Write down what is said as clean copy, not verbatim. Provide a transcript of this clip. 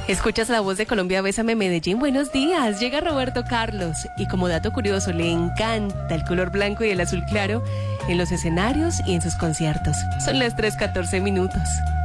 Escuchas la voz de Colombia, Bésame Medellín. Buenos días. Llega Roberto Carlos y como dato curioso, le encanta el color blanco y el azul claro en los escenarios y en sus conciertos. Son las 3:14 minutos.